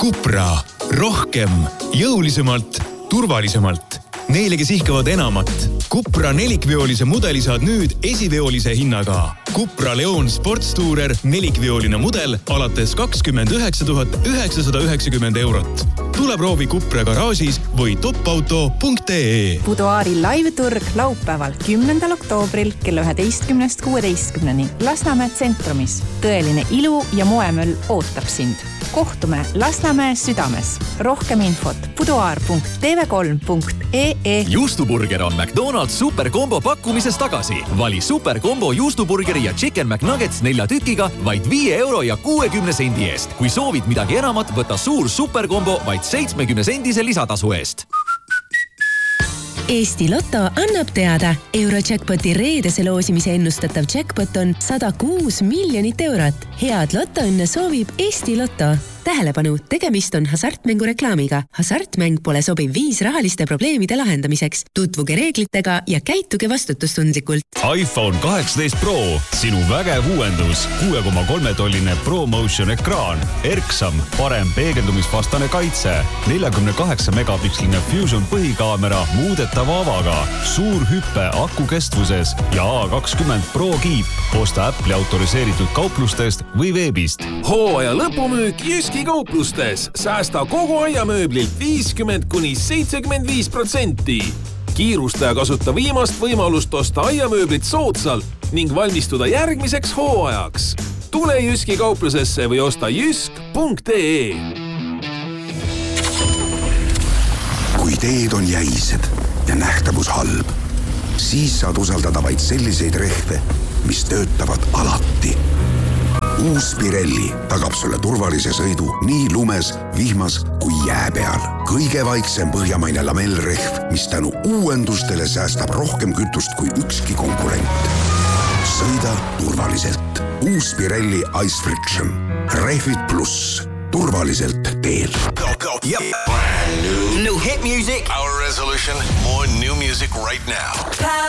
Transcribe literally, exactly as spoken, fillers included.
Cupra. Rohkem, jõulisemalt, turvalisemalt. Neile, kes ihkavad enamat. Cupra nelikveolise mudeli saad nüüd esiveolise hinnaga. Cupra Leon Sportstourer nelikveoline mudel alates kakskümmend üheksa tuhat üheksasada üheksakümmend eurot. Tule proovi Cupra garaažis või topauto punkt ee. Buduaari live-turg laupäeval kümnendal oktoobril kell üheteistkümnest kuueteistkümneni Lasnamäe tsentromis. Tõeline ilu ja moemöll ootab sind. Kohtume Lasnamäe südames. Rohkem infot buduaar punkt tee vee kolm punkt ee. Juustuburger on McDonald's superkombo pakkumises tagasi. Vali superkombo juustuburgeri ja Chicken McNuggets nelja tükiga vaid viie euro ja kuuekümne sendi eest. Kui soovid midagi enamat, võta suur superkombo vaid seitsmekümne sendise lisatasu eest. Eesti Lotto annab teada. Eurojackpoti reedese loosimise ennustatav jackpot on sada kuus miljonit eurot. Head Lottoõnne soovib Eesti Lotto. Tähelepanu, tegemist on hasartmängu reklaamiga. Hasartmäng pole sobiv viis rahaliste probleemide lahendamiseks. Tutvuge reeglitega ja käituge vastutustundlikult. iPhone kaheksateist Pro, sinu vägev uuendus. kuue koma kolme tolline ProMotion ekraan. Erksam, parem peegeldumisvastane kaitse. neljakümne kaheksa megapiksline Fusion põhikaamera muudetava avaga. Suur hüppe aku kestvuses ja A kakskümmend Pro kiip. Osta Apple'i autoriseeritud kauplustest või veebist. Hooaja lõpumüük Jyski kauplustes. Säästa kogu aiamööblilt viiskümmend kuni seitsekümmend viis protsenti. Kiirusta ja kasuta viimast võimalust osta aiamööblit soodsalt ning valmistuda järgmiseks hooajaks. Tule Jyski kauplusesse või osta jysk punkt ee. Kui teed on jäised ja nähtavus halb, siis saad usaldada vaid selliseid rehve, mis töötavad alati. Uus Pirelli tagab sulle turvalise sõidu nii lumes, vihmas kui jää peal. Kõige vaiksem põhjamaine lamellrehv, mis tänu uuendustele säästab rohkem kütust kui ükski konkurent. Sõida turvaliselt. Uus Pirelli Ice Friction. Rehvid pluss. Turvaliselt teel. Go, go. Yep. Brand new. New hit music. Our resolution. More new music right now.